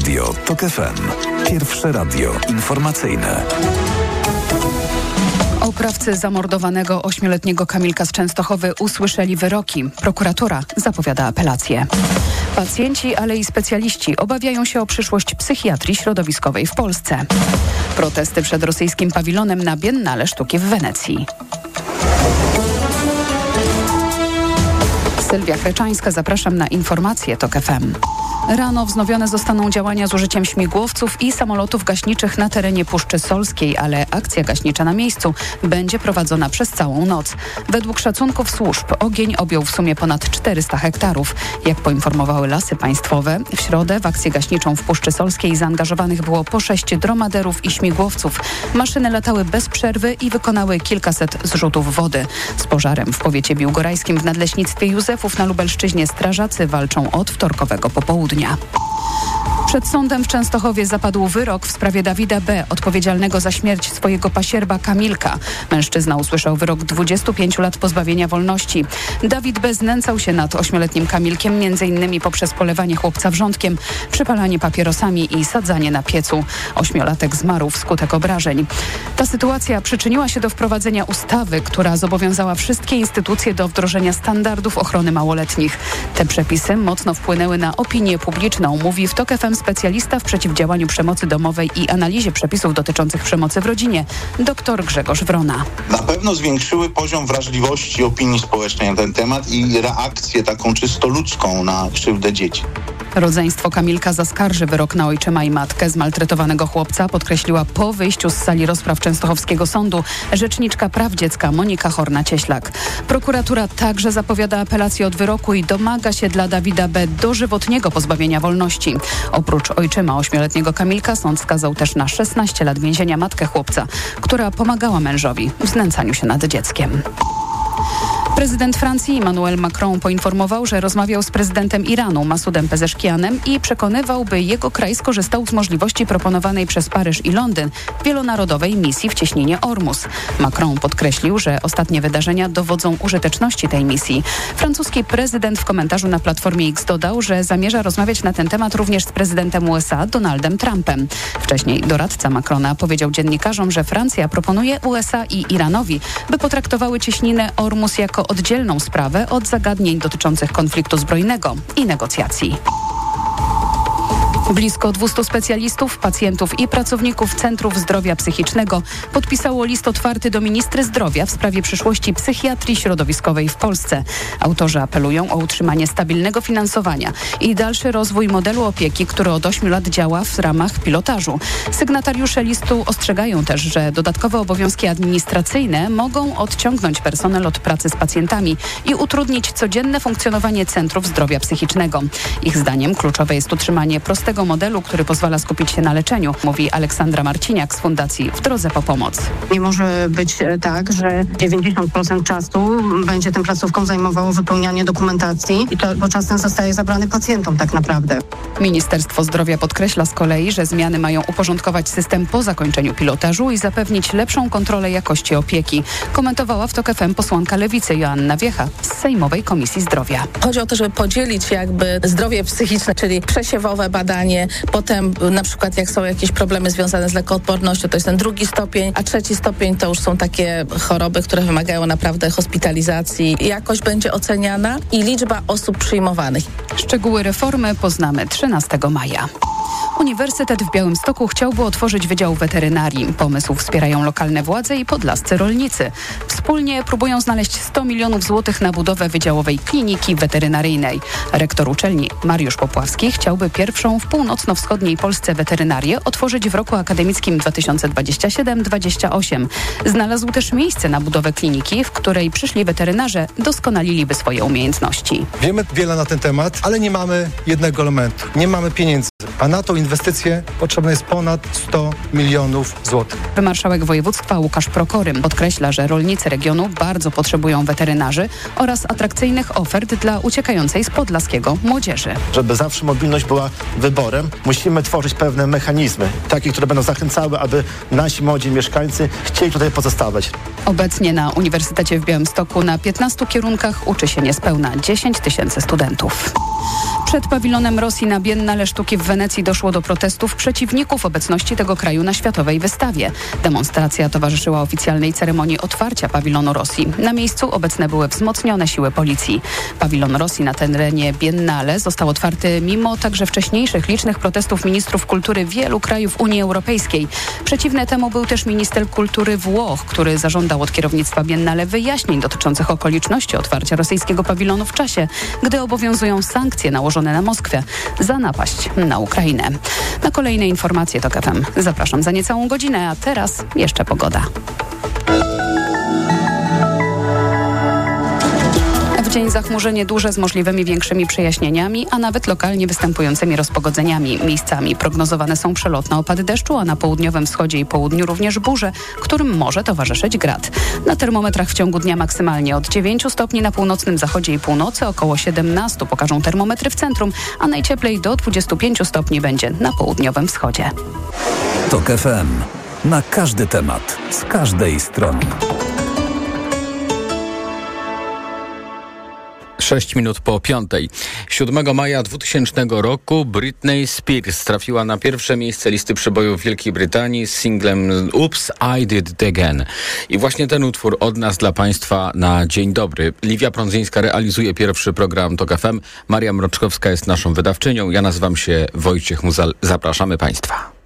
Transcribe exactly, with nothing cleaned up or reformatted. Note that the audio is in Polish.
Radio TOK F M. Pierwsze radio informacyjne. Oprawcy zamordowanego ośmioletniego Kamilka z Częstochowy usłyszeli wyroki. Prokuratura zapowiada apelację. Pacjenci, ale i specjaliści obawiają się o przyszłość psychiatrii środowiskowej w Polsce. Protesty przed rosyjskim pawilonem na Biennale Sztuki w Wenecji. Sylwia Chreczańska, zapraszam na informacje TOK F M. Rano wznowione zostaną działania z użyciem śmigłowców i samolotów gaśniczych na terenie Puszczy Solskiej, ale akcja gaśnicza na miejscu będzie prowadzona przez całą noc. Według szacunków służb ogień objął w sumie ponad czterysta hektarów. Jak poinformowały Lasy Państwowe, w środę w akcję gaśniczą w Puszczy Solskiej zaangażowanych było po sześć dromaderów i śmigłowców. Maszyny latały bez przerwy i wykonały kilkaset zrzutów wody. Z pożarem w powiecie biłgorajskim w Nadleśnictwie Józefów na Lubelszczyźnie strażacy walczą od wtorkowego popołudnia. Przed sądem w Częstochowie zapadł wyrok w sprawie Dawida B., odpowiedzialnego za śmierć swojego pasierba Kamilka. Mężczyzna usłyszał wyrok dwudziestu pięciu lat pozbawienia wolności. Dawid B. znęcał się nad ośmioletnim Kamilkiem między innymi poprzez polewanie chłopca wrzątkiem, przypalanie papierosami i sadzanie na piecu. Ośmiolatek zmarł wskutek obrażeń. Ta sytuacja przyczyniła się do wprowadzenia ustawy, która zobowiązała wszystkie instytucje do wdrożenia standardów ochrony małoletnich. Te przepisy mocno wpłynęły na opinię publiczną, mówi w TOK F M specjalista w przeciwdziałaniu przemocy domowej i analizie przepisów dotyczących przemocy w rodzinie, dr Grzegorz Wrona. Na pewno zwiększyły poziom wrażliwości opinii społecznej na ten temat i reakcję taką czysto ludzką na krzywdę dzieci. Rodzeństwo Kamilka zaskarży wyrok na ojczyma i matkę zmaltretowanego chłopca, podkreśliła po wyjściu z sali rozpraw Częstochowskiego Sądu rzeczniczka praw dziecka Monika Horna-Cieślak. Prokuratura także zapowiada apelację od wyroku i domaga się dla Dawida B. dożywotniego pozbawienia wolności. Oprócz ojczyma ośmioletniego Kamilka sąd skazał też na szesnaście lat więzienia matkę chłopca, która pomagała mężowi w znęcaniu się nad dzieckiem. Prezydent Francji Emmanuel Macron poinformował, że rozmawiał z prezydentem Iranu Masudem Pezeszkianem i przekonywał, by jego kraj skorzystał z możliwości proponowanej przez Paryż i Londyn wielonarodowej misji w cieśninie Ormus. Macron podkreślił, że ostatnie wydarzenia dowodzą użyteczności tej misji. Francuski prezydent w komentarzu na Platformie X dodał, że zamierza rozmawiać na ten temat również z prezydentem U S A Donaldem Trumpem. Wcześniej doradca Macrona powiedział dziennikarzom, że Francja proponuje U S A i Iranowi, by potraktowały cieśninę Ormus jako oddzielną sprawę od zagadnień dotyczących konfliktu zbrojnego i negocjacji. Blisko dwustu specjalistów, pacjentów i pracowników Centrów Zdrowia Psychicznego podpisało list otwarty do ministry zdrowia w sprawie przyszłości psychiatrii środowiskowej w Polsce. Autorzy apelują o utrzymanie stabilnego finansowania i dalszy rozwój modelu opieki, który od ośmiu lat działa w ramach pilotażu. Sygnatariusze listu ostrzegają też, że dodatkowe obowiązki administracyjne mogą odciągnąć personel od pracy z pacjentami i utrudnić codzienne funkcjonowanie Centrów Zdrowia Psychicznego. Ich zdaniem kluczowe jest utrzymanie prostego modelu, który pozwala skupić się na leczeniu, mówi Aleksandra Marciniak z Fundacji W Drodze po Pomoc. Nie może być tak, że dziewięćdziesiąt procent czasu będzie tym placówką zajmowało wypełnianie dokumentacji i to, bo czas ten zostaje zabrany pacjentom tak naprawdę. Ministerstwo Zdrowia podkreśla z kolei, że zmiany mają uporządkować system po zakończeniu pilotażu i zapewnić lepszą kontrolę jakości opieki. Komentowała w TOK F M posłanka Lewicy Joanna Wiecha z Sejmowej Komisji Zdrowia. Chodzi o to, żeby podzielić jakby zdrowie psychiczne, czyli przesiewowe badanie, potem na przykład jak są jakieś problemy związane z lekoodpornością, to jest ten drugi stopień, a trzeci stopień to już są takie choroby, które wymagają naprawdę hospitalizacji. Jakość będzie oceniana i liczba osób przyjmowanych. Szczegóły reformy poznamy trzynastego maja. Uniwersytet w Białymstoku chciałby otworzyć Wydział Weterynarii. Pomysł wspierają lokalne władze i podlascy rolnicy. Wspólnie próbują znaleźć sto milionów złotych na budowę wydziałowej kliniki weterynaryjnej. Rektor uczelni Mariusz Popławski chciałby pierwszą w północno-wschodniej Polsce weterynarię otworzyć w roku akademickim dwa tysiące dwudziestym siódmym dwudziestym ósmym. Znalazł też miejsce na budowę kliniki, w której przyszli weterynarze doskonaliliby swoje umiejętności. Wiemy wiele na ten temat, ale nie mamy jednego elementu. Nie mamy pieniędzy. A na tą inwestycję potrzebne jest ponad sto milionów złotych. Marszałek województwa Łukasz Prokorym podkreśla, że rolnicy regionu bardzo potrzebują weterynarzy oraz atrakcyjnych ofert dla uciekającej z podlaskiego młodzieży. Żeby zawsze mobilność była wyborem, musimy tworzyć pewne mechanizmy, takie, które będą zachęcały, aby nasi młodzi mieszkańcy chcieli tutaj pozostawać. Obecnie na Uniwersytecie w Białymstoku na piętnastu kierunkach uczy się niespełna dziesięć tysięcy studentów. Przed pawilonem Rosji na Biennale Sztuki w Wenecji doszło do do protestów przeciwników obecności tego kraju na światowej wystawie. Demonstracja towarzyszyła oficjalnej ceremonii otwarcia pawilonu Rosji. Na miejscu obecne były wzmocnione siły policji. Pawilon Rosji na terenie Biennale został otwarty mimo także wcześniejszych licznych protestów ministrów kultury wielu krajów Unii Europejskiej. Przeciwny temu był też minister kultury Włoch, który zażądał od kierownictwa Biennale wyjaśnień dotyczących okoliczności otwarcia rosyjskiego pawilonu w czasie, gdy obowiązują sankcje nałożone na Moskwę za napaść na Ukrainę. Na kolejne informacje TOK F M zapraszam za niecałą godzinę, a teraz jeszcze pogoda. W dzień zachmurzenie duże z możliwymi większymi przejaśnieniami, a nawet lokalnie występującymi rozpogodzeniami. Miejscami prognozowane są przelotne opady deszczu, a na południowym wschodzie i południu również burze, którym może towarzyszyć grad. Na termometrach w ciągu dnia maksymalnie od dziewięciu stopni na północnym zachodzie i północy, około siedemnastu pokażą termometry w centrum, a najcieplej do dwudziestu pięciu stopni będzie na południowym wschodzie. TOK F M. Na każdy temat, z każdej strony. Sześć minut po piątej. siódmego maja dwutysięcznego roku Britney Spears trafiła na pierwsze miejsce listy przebojów w Wielkiej Brytanii z singlem Oops, I Did It Again. I właśnie ten utwór od nas dla Państwa na dzień dobry. Liwia Prądzyńska realizuje pierwszy program TOK F M. Maria Mroczkowska jest naszą wydawczynią. Ja nazywam się Wojciech Muzal. Zapraszamy Państwa.